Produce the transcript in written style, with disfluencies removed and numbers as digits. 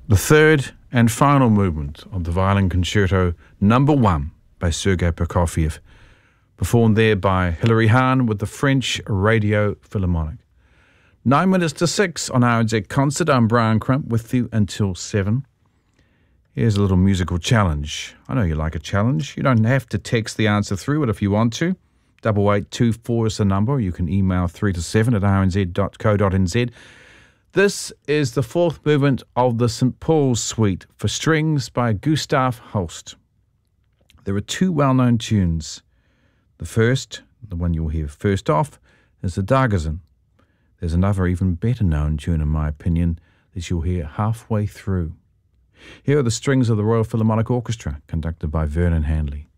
the third and final movement of the Violin Concerto Number 1 by Sergei Prokofiev, performed there by Hilary Hahn with the French Radio Philharmonic. 9 minutes to 6 on RNZ Concert. I'm Brian Crump with you until 7. Here's a little musical challenge. I know you like a challenge. You don't have to text the answer through, but if you want to, 8824 is the number. You can email 3 to 7 at rnz.co.nz. This is the fourth movement of the St. Paul's Suite for strings by Gustav Holst. There are two well-known tunes. The first, the one you'll hear first off, is the Dagazin. There's another even better known tune, in my opinion, that you'll hear halfway through. Here are the strings of the Royal Philharmonic Orchestra, conducted by Vernon Handley.